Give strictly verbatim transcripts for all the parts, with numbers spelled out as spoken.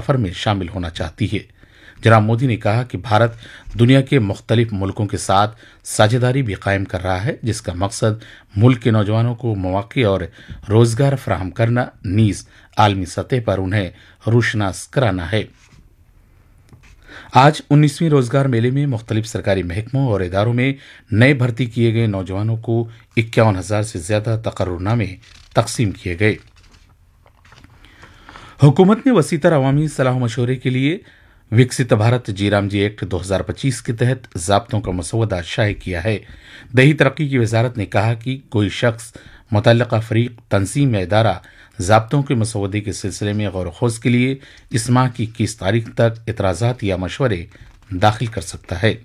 سفر میں شامل ہونا چاہتی ہے۔ جناب مودی نے کہا کہ بھارت دنیا کے مختلف ملکوں کے ساتھ ساجھیداری بھی قائم کر رہا ہے، جس کا مقصد ملک کے نوجوانوں کو مواقع اور روزگار فراہم کرنا نیز عالمی سطح پر انہیں روشناس کرانا ہے۔ آج انیسویں روزگار میلے میں مختلف سرکاری محکموں اور اداروں میں نئے بھرتی کیے گئے نوجوانوں کو اکیاون ہزار سے زیادہ تقرر نامے تقسیم کیے گئے۔ حکومت نے وسیع تر عوامی صلاح و مشورے کے لیے وکست بھارت جی رام جی ایکٹ دو ہزار پچیس کے تحت ضابطوں کا مسودہ شائع کیا ہے۔ دیہی ترقی کی وزارت نے کہا کہ کوئی شخص، متعلقہ فریق، تنظیم یا ادارہ ضابطوں کے مسودے کے سلسلے میں غور و خوض کے لیے اس ماہ کی اکیس تاریخ تک اعتراضات یا مشورے داخل کر سکتا ہے۔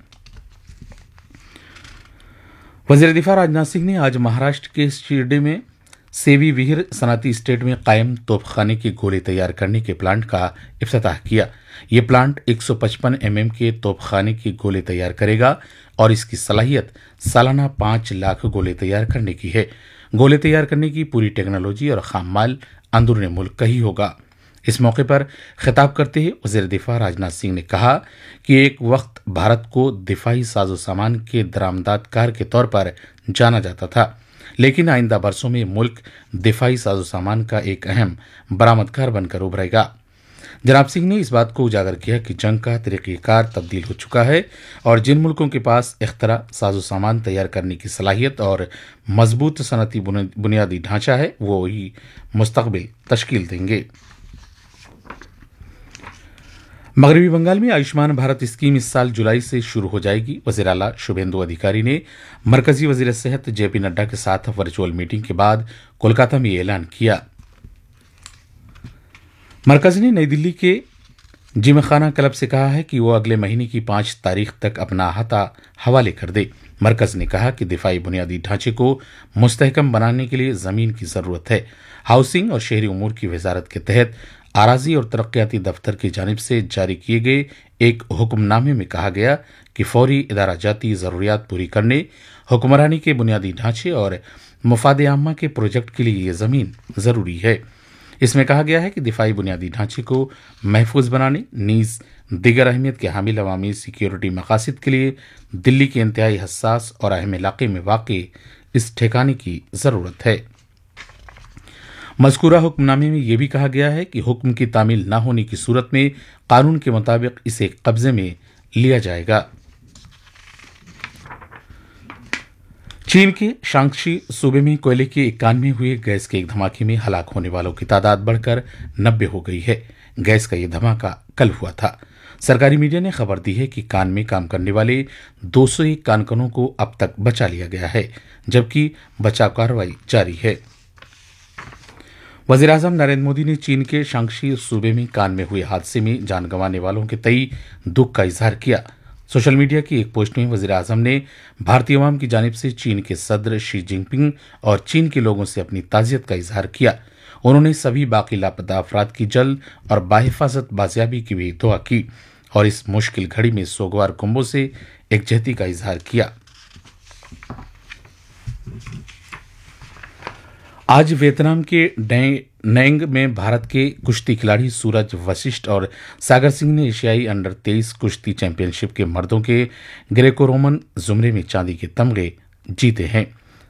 وزیر دفاع راجناتھ سنگھ نے آج مہاراشٹر کے شیرڈی میں سیوی وہر صنعتی اسٹیٹ میں قائم توپ خانے کے گولے تیار کرنے کے پلانٹ کا افتتاح کیا۔ یہ پلانٹ ایک سو پچپن ایم ایم کے توپ خانے کے گولے تیار کرے گا اور اس کی صلاحیت سالانہ پانچ لاکھ گولے تیار کرنے کی ہے۔ گولے تیار کرنے کی پوری ٹیکنالوجی اور خام مال اندرون ملک کا ہی ہوگا۔ اس موقع پر خطاب کرتے ہوئے وزیر دفاع راجناتھ سنگھ نے کہا کہ ایک وقت بھارت کو دفاعی ساز و سامان کے درآمدات کار کے طور پر جانا جاتا تھا، لیکن آئندہ برسوں میں ملک دفاعی ساز و سامان کا ایک اہم برآمدکار بن کر ابھرے گا۔ جناب سنگھ نے اس بات کو اجاگر کیا کہ جنگ کا طریقہ کار تبدیل ہو چکا ہے اور جن ملکوں کے پاس اختراع، ساز و سامان تیار کرنے کی صلاحیت اور مضبوط صنعتی بنیادی ڈھانچہ ہے، وہ ہی مستقبل تشکیل دیں گے۔ مغربی بنگال میں آیوشمان بھارت اسکیم اس سال جولائی سے شروع ہو جائے گی۔ وزیر اعلیٰ شبھیندو ادھیکاری نے مرکزی وزیر صحت جے پی نڈا کے ساتھ ورچوئل میٹنگ کے بعد کولکاتہ میں یہ اعلان کیا۔ مرکز نے نئی دلی کے جم خانہ کلب سے کہا ہے کہ وہ اگلے مہینے کی پانچ تاریخ تک اپنا احاطہ حوالے کر دے۔ مرکز نے کہا کہ دفاعی بنیادی ڈھانچے کو مستحکم بنانے کے لیے زمین کی ضرورت ہے۔ ہاؤسنگ اور شہری امور کی وزارت کے تحت اراضی اور ترقیاتی دفتر کی جانب سے جاری کیے گئے ایک حکم نامے میں کہا گیا کہ فوری ادارہ جاتی ضروریات پوری کرنے، حکمرانی کے بنیادی ڈھانچے اور مفاد عامہ کے پروجیکٹ کے لیے یہ زمین ضروری ہے۔ اس میں کہا گیا ہے کہ دفاعی بنیادی ڈھانچے کو محفوظ بنانے نیز دیگر اہمیت کے حامل عوامی سیکیورٹی مقاصد کے لیے دلی کے انتہائی حساس اور اہم علاقے میں واقع اس ٹھکانے کی ضرورت ہے۔ مذکورہ حکم نامے میں یہ بھی کہا گیا ہے کہ حکم کی تعمیل نہ ہونے کی صورت میں قانون کے مطابق اسے قبضے میں لیا جائے گا۔ چین کے شانگشی صوبے میں کوئلے کے ایک کان میں ہوئے گیس کے ایک دھماکے میں ہلاک ہونے والوں کی تعداد بڑھ کر نبے ہو گئی ہے۔ گیس کا یہ دھماکہ کل ہوا تھا۔ سرکاری میڈیا نے خبر دی ہے کہ کان میں کام کرنے والے دو سو ایک کانکنوں کو اب تک بچا لیا گیا ہے، جبکہ بچاؤ کارروائی جاری ہے۔ وزیر اعظم نریندر مودی نے چین کے شانگشی صوبے میں کان میں ہوئے حادثے میں جان گنوانے والوں کے تئیں دکھ کا اظہار کیا۔ سوشل میڈیا کی ایک پوسٹ میں وزیر اعظم نے بھارتی عوام کی جانب سے چین کے صدر شی جن پنگ اور چین کے لوگوں سے اپنی تعزیت کا اظہار کیا۔ انہوں نے سبھی باقی لاپتہ افراد کی جلد اور بحفاظت بازیابی کی بھی دعا کی اور اس مشکل گھڑی میں سوگوار کنبوں سے یکجہتی کا اظہار کیا۔ آج ویتنام کے نینگ میں بھارت کے کشتی کھلاڑی سورج وششٹھ اور ساگر سنگھ نے ایشیائی انڈر تیئیس کشتی چیمپئن شپ کے مردوں کے گریکو رومن زمرے میں چاندی کے تمغے جیتے ہیں۔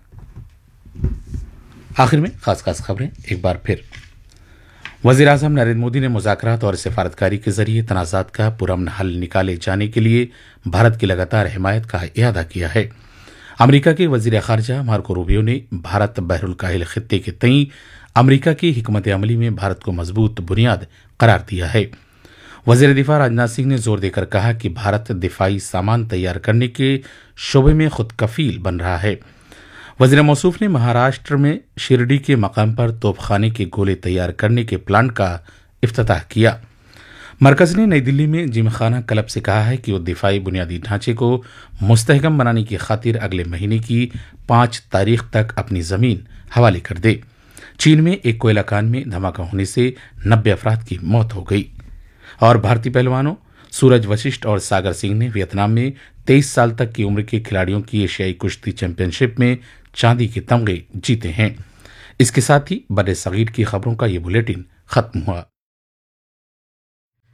آخر میں خاص خاص خبریں ایک بار پھر۔ وزیر اعظم نریندر مودی نے مذاکرات اور سفارتکاری کے ذریعے تنازعات کا پرامن حل نکالے جانے کے لیے بھارت کی لگاتار حمایت کا اعادہ کیا ہے۔ امریکہ کے وزیر خارجہ مارکو روبیو نے بھارت بحر الکاہل خطے کے تئیں امریکہ کی حکمت عملی میں بھارت کو مضبوط بنیاد قرار دیا ہے۔ وزیر دفاع راجناتھ سنگھ نے زور دے کر کہا کہ بھارت دفاعی سامان تیار کرنے کے شعبے میں خود کفیل بن رہا ہے۔ وزیر موصوف نے مہاراشٹر میں شیرڈی کے مقام پر توپ خانے کے گولے تیار کرنے کے پلانٹ کا افتتاح کیا۔ مرکز نے نئی دلی میں جم خانہ کلب سے کہا ہے کہ وہ دفاعی بنیادی ڈھانچے کو مستحکم بنانے کی خاطر اگلے مہینے کی پانچ تاریخ تک اپنی زمین حوالے کر دے۔ چین میں ایک کوئلہ کان میں دھماکہ ہونے سے نبے افراد کی موت ہو گئی اور بھارتی پہلوانوں سورج وششٹھ اور ساگر سنگھ نے ویتنام میں تیئیس سال تک کی عمر کے کھلاڑیوں کی ایشیائی کشتی چیمپئن شپ میں چاندی کے تمغے جیتے ہیں۔ اس کے ساتھ ہی بر صغیر کی خبروں کا یہ بلیٹن ختم ہوا۔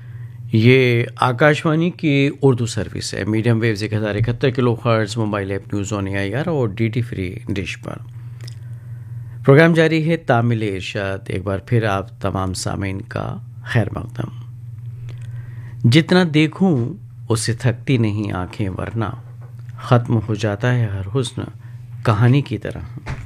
یہ آکاشوانی کی اردو سروس ہے، میڈیم ویوز ایک ہزار اکہتر کلو hertz, mobile app news on a I R اور ڈی ٹی فری ڈش پر پروگرام جاری ہے۔ تامل ارشاد، ایک بار پھر آپ تمام سامعین کا خیر مقدم۔ جتنا دیکھوں اس سے تھکتی نہیں آنکھیں، ورنہ ختم ہو جاتا ہے ہر حسن کہانی کی طرح۔